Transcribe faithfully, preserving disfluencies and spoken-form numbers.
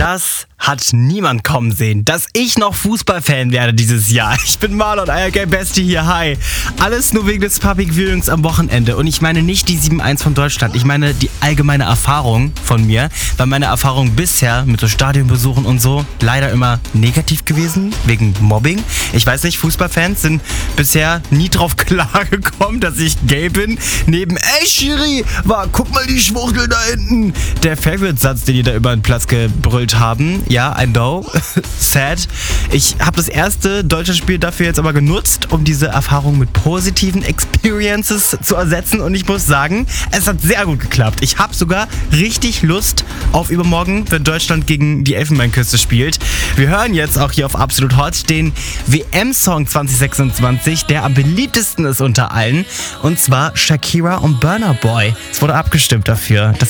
Das hat niemand kommen sehen, dass ich noch Fußballfan werde dieses Jahr. Ich bin Marlon, euer Game Bestie hier, hi. Alles nur wegen des Public Viewings am Wochenende. Und ich meine nicht die sieben eins von Deutschland, ich meine die allgemeine Erfahrung von mir, weil meine Erfahrung bisher mit so Stadionbesuchen und so leider immer negativ gewesen, wegen Mobbing. Ich weiß nicht, Fußballfans sind bisher nie drauf klargekommen, dass ich gay bin. Neben, ey Schiri, war, guck mal die Schwuchtel da hinten. Der Favorite-Satz, den die da über den Platz gebrüllt haben. Ja, I know. Sad. Ich habe das erste deutsche Spiel dafür jetzt aber genutzt, um diese Erfahrung mit positiven Experiences zu ersetzen. Und ich muss sagen, es hat sehr gut geklappt. Ich habe sogar richtig Lust auf übermorgen, wenn Deutschland gegen die Elfenbeinküste spielt. Wir hören jetzt auch hier auf Absolut Hot den W M-Song zwanzig sechsundzwanzig, der am beliebtesten ist unter allen. Und zwar Shakira und Burna Boy. Es wurde abgestimmt dafür. Das